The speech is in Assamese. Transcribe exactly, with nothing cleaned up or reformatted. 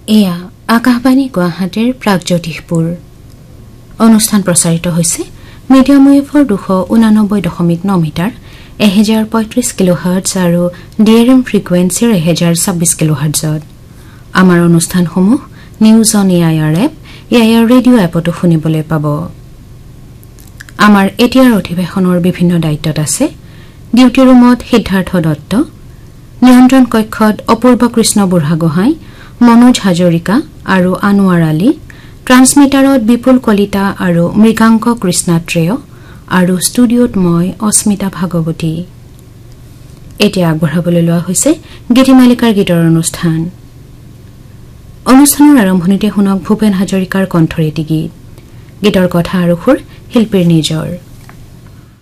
এয়া আকাশবাণী গুৱাহাটীৰ প্ৰাগজ্যোতিষপুৰ অনুষ্ঠান প্ৰচাৰিত হৈছে মিডিয়াম ৱেভৰ দুশ ঊনানব্বৈ দশমিক ন মিটাৰ এহেজাৰ পঁয়ত্ৰিশ কিলোহাৰ্টজ আৰু ডিএৰএম ফ্ৰিকুৱেন্সিৰ এহেজাৰ ছাব্বিশ কিলোহাৰ্টজত আমাৰ অনুষ্ঠানসমূহ news on AIR app AIR radio' এপতো শুনিবলৈ পাব। আমাৰ এতিয়াৰ অধিৱেশনৰ বিভিন্ন দায়িত্বত আছে ডিউটি ৰুমত সিদ্ধাৰ্থ দত্ত, নিয়ন্ত্ৰণ কক্ষত অপূৰ্ব কৃষ্ণ বুঢ়াগোহাঁই, মনোজ হাজৰিকা আৰু আনোৱাৰ আলী, ট্ৰান্সমিটাৰত বিপুল কলিতা আৰু মৃগাংক কৃষ্ণাত্ৰেয় আৰু ষ্টুডিঅ'ত মই অস্মিতা ভাগৱতী। এতিয়া আগবঢ়াবলৈ লোৱা হৈছে গীতিমালিকাৰ গীতৰ অনুষ্ঠান। অনুষ্ঠানৰ আৰম্ভণিতে শুনক ভূপেন হাজৰিকাৰ কণ্ঠৰ এটি গীত। গীতৰ কথা আৰু সুৰ শিল্পীৰ নিজৰ।